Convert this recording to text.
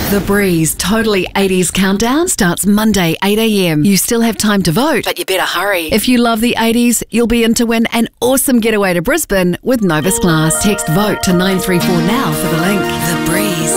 The Breeze Totally 80s Countdown starts Monday 8am. You still have time to vote, but you better hurry. If you love the 80s, you'll be in to win an awesome getaway to Brisbane with Novus Glass. Text VOTE to 934 now for the link.